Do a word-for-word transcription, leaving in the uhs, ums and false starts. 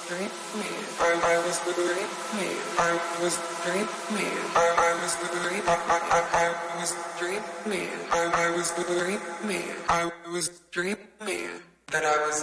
dreaming. I, I was dreaming. I was dreaming. I, I was dreaming. I, I, I, I was dreaming. I, I was dreaming. I was dreaming that I was